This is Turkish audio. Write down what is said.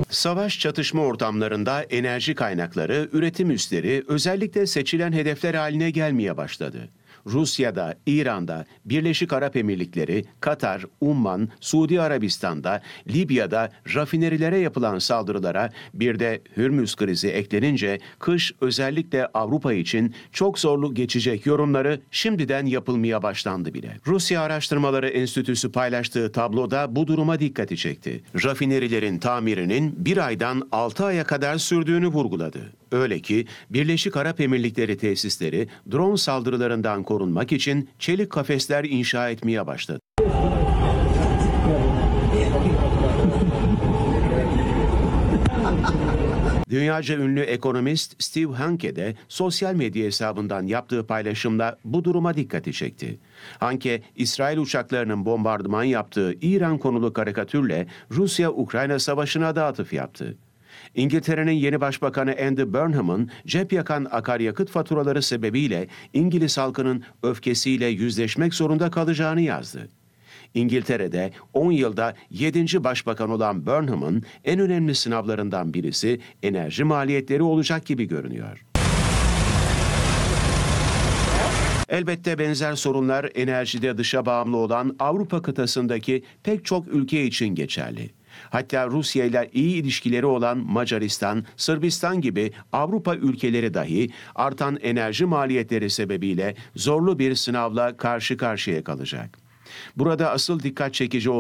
Savaş çatışma ortamlarında enerji kaynakları, üretim üsleri özellikle seçilen hedefler haline gelmeye başladı. Rusya'da, İran'da, Birleşik Arap Emirlikleri, Katar, Umman, Suudi Arabistan'da, Libya'da rafinerilere yapılan saldırılara bir de Hürmüz krizi eklenince kış özellikle Avrupa için çok zorlu geçecek yorumları şimdiden yapılmaya başlandı bile. Rusya Araştırmaları Enstitüsü paylaştığı tabloda bu duruma dikkati çekti. Rafinerilerin tamirinin 1 aydan 6 aya kadar sürdüğünü vurguladı. Öyle ki Birleşik Arap Emirlikleri tesisleri drone saldırılarından korunmak için çelik kafesler inşa etmeye başladı. Dünyaca ünlü ekonomist Steve Hanke de sosyal medya hesabından yaptığı paylaşımla bu duruma dikkati çekti. Hanke, İsrail uçaklarının bombardıman yaptığı İran konulu karikatürle Rusya-Ukrayna savaşına da atıf yaptı. İngiltere'nin yeni başbakanı Andy Burnham'ın cep yakan akaryakıt faturaları sebebiyle İngiliz halkının öfkesiyle yüzleşmek zorunda kalacağını yazdı. İngiltere'de 10 yılda 7. başbakan olan Burnham'ın en önemli sınavlarından birisi enerji maliyetleri olacak gibi görünüyor. Elbette benzer sorunlar enerjide dışa bağımlı olan Avrupa kıtasındaki pek çok ülke için geçerli. Hatta Rusya ile iyi ilişkileri olan Macaristan, Sırbistan gibi Avrupa ülkeleri dahi artan enerji maliyetleri sebebiyle zorlu bir sınavla karşı karşıya kalacak. Burada asıl dikkat çekici